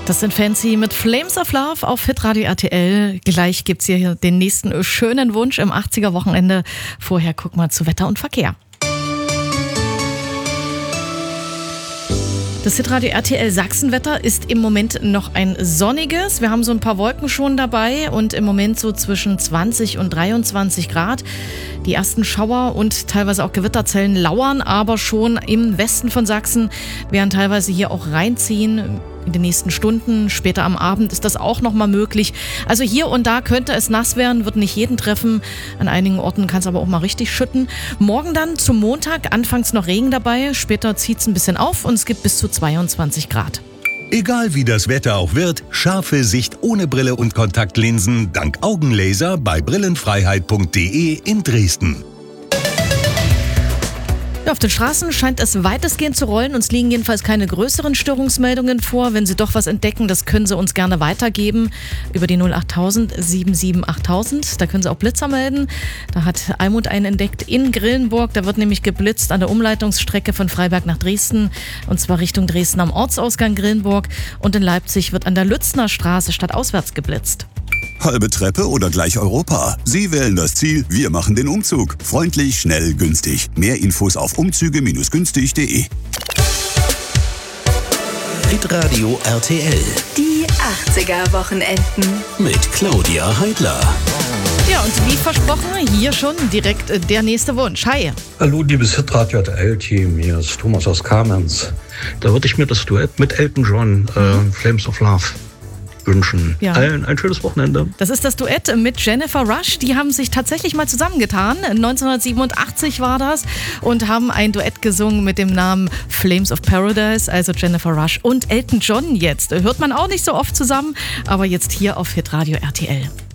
Das sind Fancy mit Flames of Love auf Hitradio RTL. Gleich gibt's hier den nächsten schönen Wunsch im 80er-Wochenende. Vorher guck mal zu Wetter und Verkehr. Das Hitradio RTL Sachsenwetter ist im Moment noch ein sonniges. Wir haben so ein paar Wolken schon dabei und im Moment so zwischen 20 und 23 Grad. Die ersten Schauer und teilweise auch Gewitterzellen lauern aber schon im Westen von Sachsen, werden teilweise hier auch reinziehen. In den nächsten Stunden, später am Abend ist das auch nochmal möglich. Also hier und da könnte es nass werden, wird nicht jeden treffen. An einigen Orten kann es aber auch mal richtig schütten. Morgen dann zum Montag, anfangs noch Regen dabei, später zieht es ein bisschen auf und es gibt bis zu 22 Grad. Egal wie das Wetter auch wird, scharfe Sicht ohne Brille und Kontaktlinsen dank Augenlaser bei brillenfreiheit.de in Dresden. Auf den Straßen scheint es weitestgehend zu rollen. Uns liegen jedenfalls keine größeren Störungsmeldungen vor. Wenn Sie doch was entdecken, das können Sie uns gerne weitergeben über die 08000 77 8000. Da können Sie auch Blitzer melden. Da hat Almut einen entdeckt in Grillenburg. Da wird nämlich geblitzt an der Umleitungsstrecke von Freiberg nach Dresden. Und zwar Richtung Dresden am Ortsausgang Grillenburg. Und in Leipzig wird an der Lützner Straße stadtauswärts geblitzt. Halbe Treppe oder gleich Europa? Sie wählen das Ziel, wir machen den Umzug. Freundlich, schnell, günstig. Mehr Infos auf umzüge-günstig.de. Hitradio RTL. Die 80er-Wochenenden. Mit Claudia Heidler. Ja, und wie versprochen, hier schon direkt der nächste Wunsch. Hi. Hallo, liebes Hitradio RTL-Team. Hier ist Thomas aus Kamenz. Da würde ich mir das Duett mit Elton John, Flames of Love, wünschen. Ja. Allen ein schönes Wochenende. Das ist das Duett mit Jennifer Rush. Die haben sich tatsächlich mal zusammengetan. 1987 war das und haben ein Duett gesungen mit dem Namen Flames of Paradise, also Jennifer Rush und Elton John jetzt. Hört man auch nicht so oft zusammen, aber jetzt hier auf Hitradio RTL.